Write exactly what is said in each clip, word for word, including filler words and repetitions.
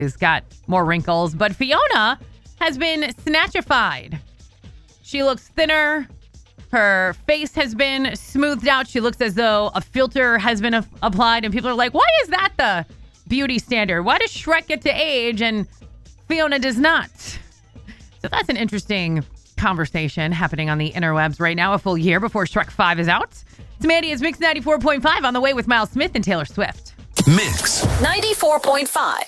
He's got more wrinkles, but Fiona has been snatchified. She looks thinner. Her face has been smoothed out. She looks as though a filter has been a- applied, and people are like, why is that the beauty standard? Why does Shrek get to age and Fiona does not? So that's an interesting conversation happening on the interwebs right now, a full year before Shrek five is out. It's Mandy. It's Mix ninety-four point five on the way with Miles Smith and Taylor Swift. Mix ninety-four point five.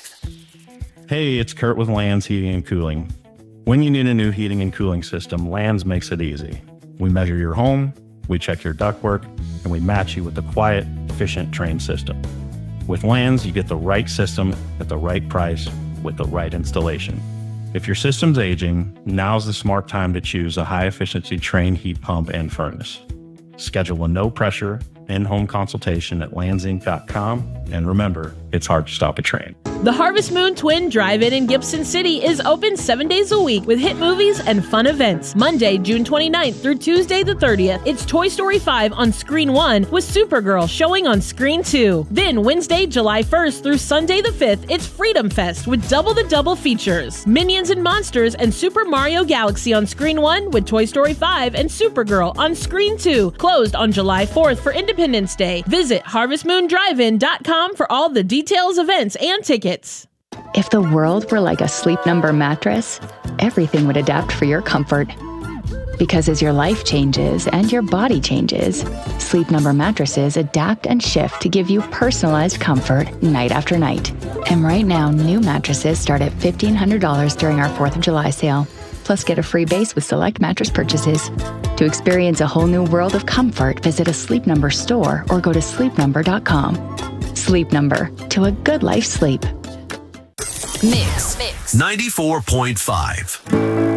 Hey, it's Kurt with Lands Heating and Cooling. When you need a new heating and cooling system, Lands makes it easy. We measure your home, we check your ductwork, and we match you with the quiet, efficient, trained system. With Lands, you get the right system at the right price with the right installation. If your system's aging, now's the smart time to choose a high-efficiency trained heat pump and furnace. Schedule a no-pressure, in-home consultation at lands inc dot com, and remember, it's hard to stop a train. The Harvest Moon Twin Drive-In in Gibson City is open seven days a week with hit movies and fun events. Monday, June twenty-ninth through Tuesday the thirtieth, it's Toy Story five on Screen one with Supergirl showing on Screen two. Then Wednesday, July first through Sunday the fifth, it's Freedom Fest with Double the Double features. Minions and Monsters and Super Mario Galaxy on Screen one with Toy Story five and Supergirl on Screen two. Closed on July fourth for Independence Day. Visit harvest moon drive in dot com for all the details, events, and tickets. If the world were like a Sleep Number mattress, everything would adapt for your comfort. Because as your life changes and your body changes, Sleep Number mattresses adapt and shift to give you personalized comfort night after night. And right now, new mattresses start at fifteen hundred dollars during our fourth of July sale. Plus, get a free base with select mattress purchases. To experience a whole new world of comfort, visit a Sleep Number store or go to sleep number dot com. Sleep Number, to a good life sleep. Mix. Mix. ninety-four point five.